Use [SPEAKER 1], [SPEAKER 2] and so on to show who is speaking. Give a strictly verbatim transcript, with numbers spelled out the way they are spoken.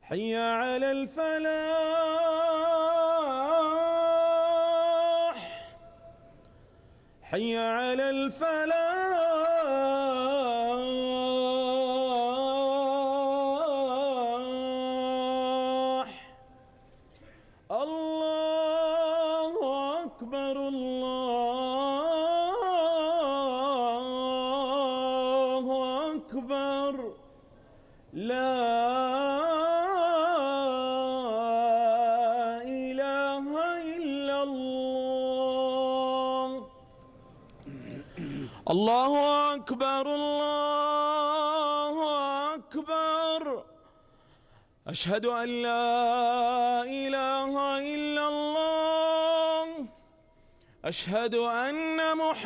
[SPEAKER 1] حي على الفلاح حي على الفلاح. الله أكبر الله أكبر. لا إله إلا الله. الله أكبر الله أكبر. أشهد أن لا إله إلا الله. أشهد أن محمدًا